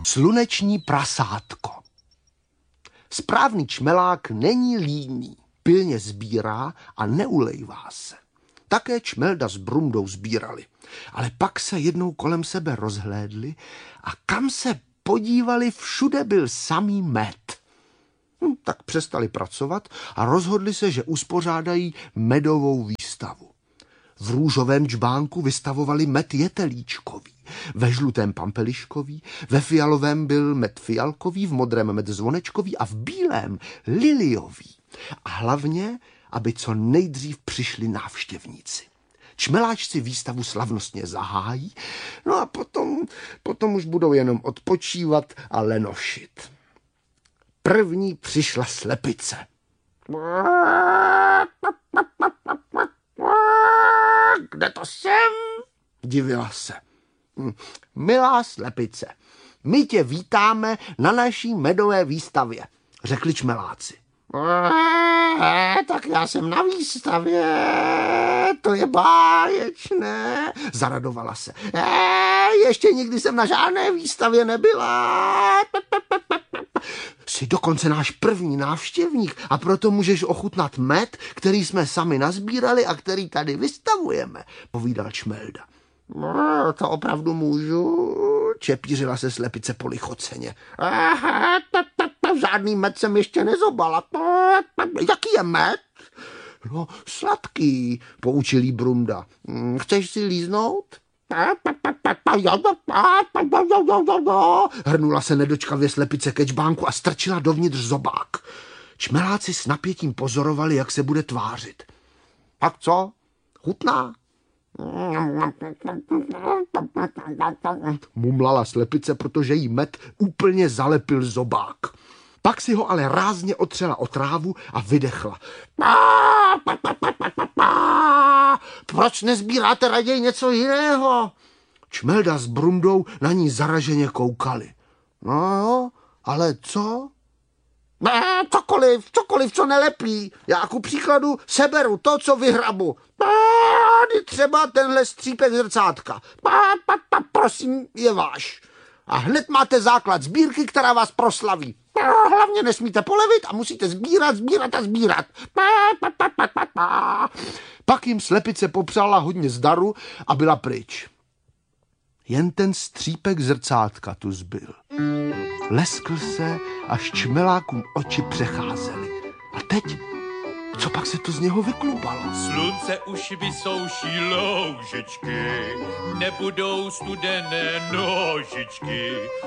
Sluneční prasátko. Správný čmelák není líný, pilně sbírá a neulejvá se. Také Čmelda s Brundou sbírali, ale pak se jednou kolem sebe rozhlédli a kam se podívali, všude byl samý med. Tak přestali pracovat a rozhodli se, že uspořádají medovou výstavu. V růžovém džbánku vystavovali med jetelíčkový, ve žlutém pampeliškový, ve fialovém byl med fialkový, v modrém med zvonečkový a v bílém liliový. A hlavně, aby co nejdřív přišli návštěvníci. Čmeláčci výstavu slavnostně zahájí, no a potom už budou jenom odpočívat a lenošit. První přišla slepice. Kde to jsem? Divila se. Milá slepice, my tě vítáme na naší medové výstavě, řekli čmeláci. Tak já jsem na výstavě, to je báječné, zaradovala se. Ještě nikdy jsem na žádné výstavě nebyla. Jsi dokonce náš první návštěvník a proto můžeš ochutnat med, který jsme sami nazbírali a který tady vystavujeme, povídal Čmelda. To opravdu můžu, čepířila se slepice polichoceně. Žádný med jsem ještě nezobala. Jaký je med? No, sladký, poučil jí Brunda. Chceš si líznout? Hrnula se nedočkavě slepice ke džbánku a strčila dovnitř zobák. Čmeláci s napětím pozorovali, jak se bude tvářit. Tak co? Chutná? Mumlala slepice, protože jí med úplně zalepil zobák. Pak si ho ale rázně otřela o trávu a vydechla. Proč nezbíráte raději něco jiného? Čmelda s Brundou na ní zaraženě koukali. No, ale co? Cokoliv, co nelepí. Já ku příkladu seberu to, co vyhrabu. Třeba tenhle střípek zrcátka. Prosím, je váš. A hned máte základ sbírky, která vás proslaví. Hlavně nesmíte polevit a musíte sbírat. Pak jim slepice popřála hodně zdaru a byla pryč. Jen ten střípek zrcátka tu zbyl. Leskl se, až čmelákům oči přecházely. A teď, co pak se to z něho vyklubalo? Slunce už vysouší loužičky, nebudou studené nožičky.